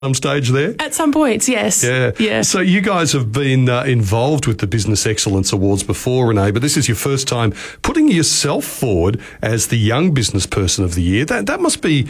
some stage there? At some points, yes. Yeah. So you guys have been involved with the Business Excellence Awards before, Renee, but this is your first time putting yourself forward as the Young Business Person of the Year. That must be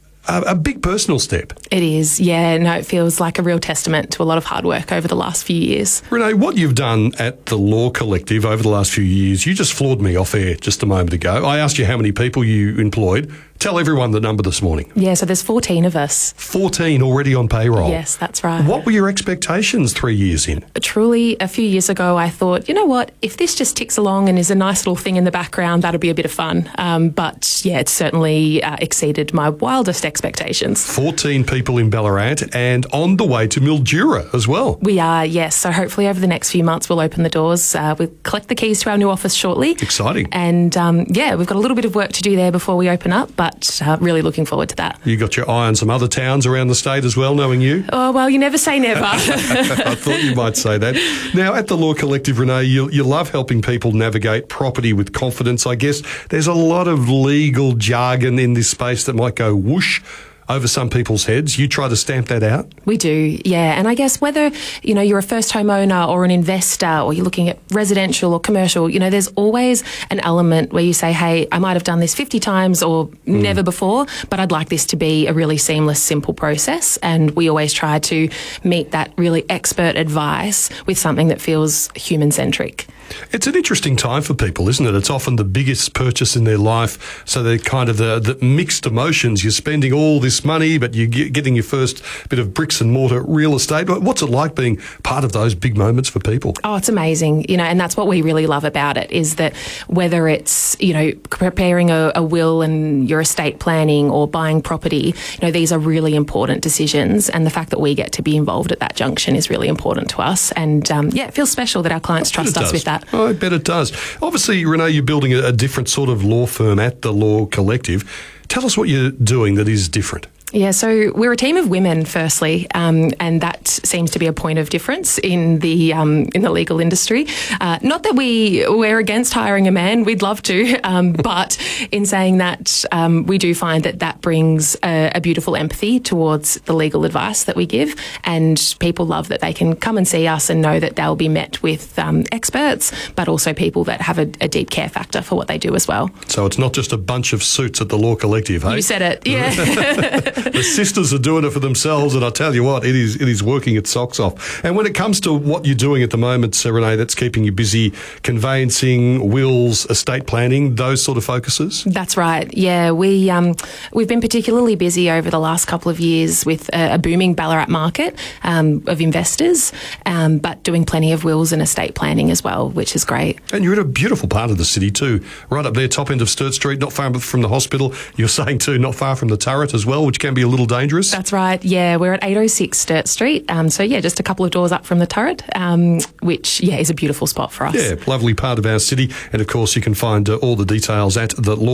a big personal step. It is, yeah. No, it feels like a real testament to a lot of hard work over the last few years. Renee, what you've done at the Law Collective over the last few years, you just floored me off air just a moment ago. I asked you how many people you employed. Tell everyone the number this morning. Yeah, so there's 14 of us. 14 already on payroll. Yes, that's right. What were your expectations 3 years in? Truly, a few years ago, I thought, you know what, if this just ticks along and is a nice little thing in the background, that'll be a bit of fun. But yeah, it certainly exceeded my wildest expectations. 14 people in Ballarat and on the way to Mildura as well. We are, yes. So hopefully over the next few months, we'll open the doors. We'll collect the keys to our new office shortly. Exciting. And yeah, we've got a little bit of work to do there before we open up, but really looking forward to that. You got your eye on some other towns around the state as well, knowing you? Oh, well, you never say never. I thought you might say that. Now, at the Law Collective, Renee, you love helping people navigate property with confidence. I guess there's a lot of legal jargon in this space that might go whoosh over some people's heads. You try to stamp that out? We do, yeah. And I guess whether, you know, you're a first home owner or an investor or you're looking at residential or commercial, you know, there's always an element where you say, hey, I might have done this 50 times or never before, but I'd like this to be a really seamless, simple process. And we always try to meet that really expert advice with something that feels human-centric. It's an interesting time for people, isn't it? It's often the biggest purchase in their life. So they're kind of the mixed emotions. You're spending all this money, but you're getting your first bit of bricks and mortar real estate. What's it like being part of those big moments for people? Oh, it's amazing. You know, and that's what we really love about it is that whether it's, you know, preparing a will and your estate planning or buying property, you know, these are really important decisions. And the fact that we get to be involved at that junction is really important to us. And yeah, it feels special that our clients trust us with that. Oh, I bet it does. Obviously, Renee, you're building a different sort of law firm at the Law Collective. Tell us what you're doing that is different. Yeah, so we're a team of women, firstly, and that seems to be a point of difference in the legal industry. Not that we're against hiring a man, we'd love to, but in saying that, we do find that brings a beautiful empathy towards the legal advice that we give, and people love that they can come and see us and know that they'll be met with experts, but also people that have a deep care factor for what they do as well. So it's not just a bunch of suits at the Law Collective, hey? You said it, yeah. The sisters are doing it for themselves, and I tell you what, it is working its socks off. And when it comes to what you're doing at the moment, Renee, that's keeping you busy, conveyancing, wills, estate planning, those sort of focuses? That's right, yeah. We've been particularly busy over the last couple of years with a booming Ballarat market of investors, but doing plenty of wills and estate planning as well, which is great. And you're in a beautiful part of the city too, right up there, top end of Sturt Street, not far from the hospital. You're saying too, not far from the turret as well, which can be a little dangerous. That's right, yeah. We're at 806 Sturt Street, so yeah, just a couple of doors up from the turret, which, yeah, is a beautiful spot for us. Yeah, lovely part of our city. And of course, you can find all the details at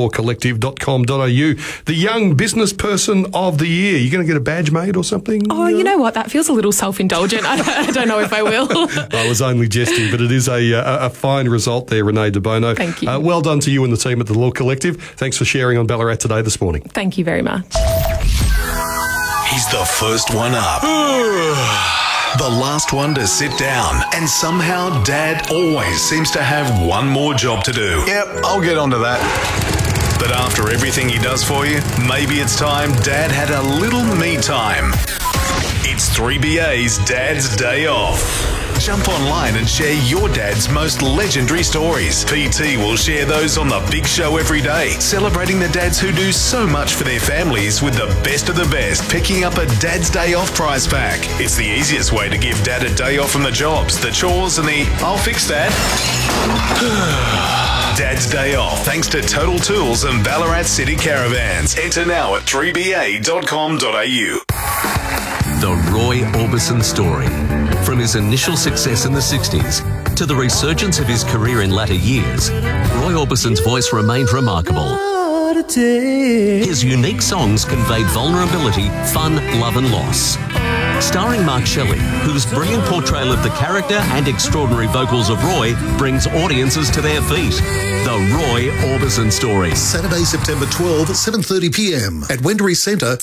thelawcollective.com.au. The Young Business Person of the Year. You're going to get a badge made or something? Oh, you know what? That feels a little self-indulgent. I don't know if I will. I was only jesting, but it is a fine result there, Renee De Bono. Thank you. Well done to you and the team at the Law Collective. Thanks for sharing on Ballarat Today this morning. Thank you very much. He's the first one up. The last one to sit down. And somehow Dad always seems to have one more job to do. Yep, I'll get onto that. But after everything he does for you, maybe it's time Dad had a little me time. It's 3BA's Dad's Day Off. Jump online and share your dad's most legendary stories. PT will share those on The Big Show every day, celebrating the dads who do so much for their families with the best of the best, picking up a Dad's Day Off prize pack. It's the easiest way to give Dad a day off from the jobs, the chores and the I'll fix that. Dad's Day Off, thanks to Total Tools and Ballarat City Caravans. Enter now at 3ba.com.au. The Roy Orbison story. From his initial success in the 60s to the resurgence of his career in latter years, Roy Orbison's voice remained remarkable. His unique songs conveyed vulnerability, fun, love and loss. Starring Mark Shelley, whose brilliant portrayal of the character and extraordinary vocals of Roy brings audiences to their feet. The Roy Orbison Story. Saturday, September 12 at 7:30 p.m. at Wendouree Centre,